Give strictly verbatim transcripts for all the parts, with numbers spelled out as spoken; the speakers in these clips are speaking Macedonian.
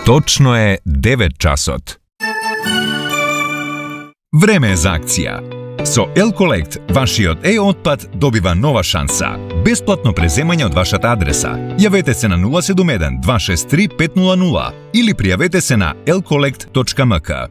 Точно е девет часот. Време е за акција. Со Elcollect, вашиот е-отпад добива нова шанса. Бесплатно преземање од вашата адреса. Јавете се на нула седум еден два шест три пет нула нула или пријавете се на elcollect точка ем ка.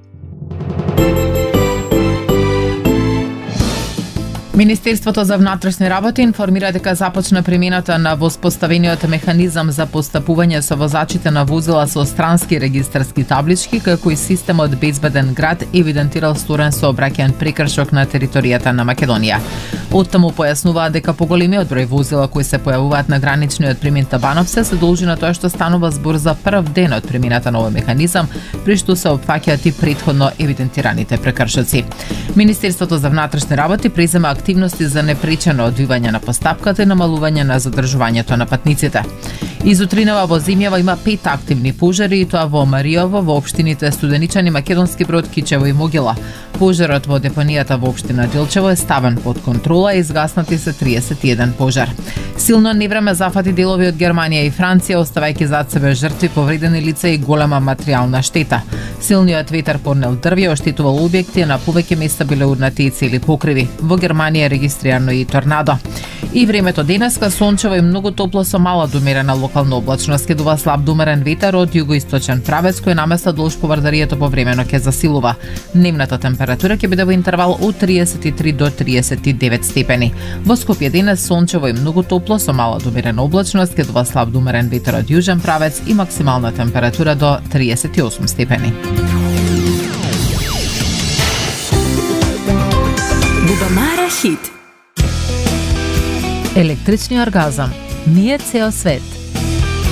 Министерството за внатрешни работи информира дека започна примената на воспоставениот механизам за постапување со возачите на возила со странски регистарски таблички, како и системот Безбеден град евидентирал сторен сообраќаен прекршок на територијата на Македонија. Оттаму појаснуваат дека поголемиот број возила кои се појавуваат на граничниот премин Табановце се должи на тоа што станува збор за прв ден од примената на овој механизам, при што се опфаќаат и претходно евидентираните прекршоци. Министерството за внатрешни работи презема активности за непречено одвивање на постапката и намалување на задржувањето на патниците. Изутринава во Земјава има пет активни пожари, и тоа во Маријово, во општините Студеничани, Македонски Брод, Кичево и Могила. Пожарот во депонијата во општина Делчево е ставен под контрола и изгаснати се триесет и еден пожар. Силно невреме зафати делови од Германија и Франција, оставајќи зад себе жртви, повредени лица и голема материјална штета. Силниот ветер понел дрвја, оштетувал објекти, на повеќе места биле урнати и цели покриви. Во Германија е регистрирано и торнадо. И времето денеска сончево и многу топло со мала до умерена локална облачност, ке дува слаб до умерен ветер од југоисточен правец кој наместа долж поврдарието повремено ќе засилува. Дневната температура ќе биде во интервал од триесет и три до триесет и девет степени. Во Скопје денес сончево и многу топло со мала до умерена облачност, ке дува слаб до умерен ветер од јужен правец и максимална температура до триесет и осум степени. Бубамара хит. Електрични оргазам. Ние цел свет.